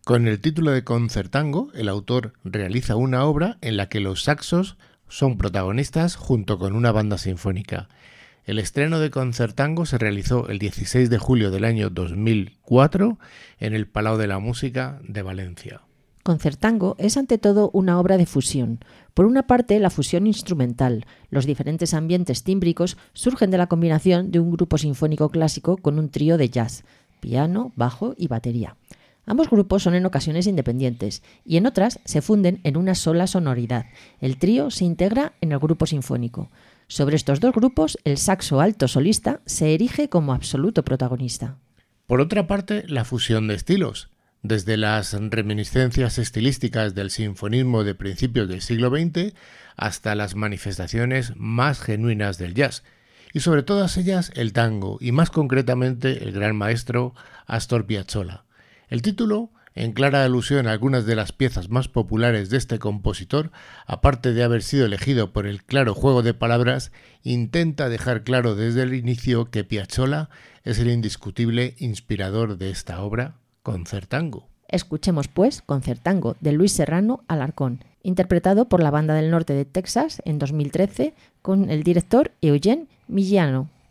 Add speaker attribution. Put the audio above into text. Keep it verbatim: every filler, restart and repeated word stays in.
Speaker 1: Con el título de Concertango, el autor realiza una obra en la que los saxos son protagonistas junto con una banda sinfónica. El estreno de Concertango se realizó el dieciséis de julio del año dos mil cuatro en el Palau de la Música de Valencia.
Speaker 2: Concertango es ante todo una obra de fusión. Por una parte, la fusión instrumental. Los diferentes ambientes tímbricos surgen de la combinación de un grupo sinfónico clásico con un trío de jazz, piano, bajo y batería. Ambos grupos son en ocasiones independientes y en otras se funden en una sola sonoridad. El trío se integra en el grupo sinfónico. Sobre estos dos grupos, el saxo alto solista se erige como absoluto protagonista.
Speaker 1: Por otra parte, la fusión de estilos. Desde las reminiscencias estilísticas del sinfonismo de principios del siglo veinte hasta las manifestaciones más genuinas del jazz, y sobre todas ellas el tango, y más concretamente el gran maestro Astor Piazzolla. El título, en clara alusión a algunas de las piezas más populares de este compositor, aparte de haber sido elegido por el claro juego de palabras, intenta dejar claro desde el inicio que Piazzolla es el indiscutible inspirador de esta obra, Concertango.
Speaker 2: Escuchemos pues Concertango de Luis Serrano Alarcón, interpretado por la Banda del Norte de Texas en dos mil trece con el director Eugene Migliano.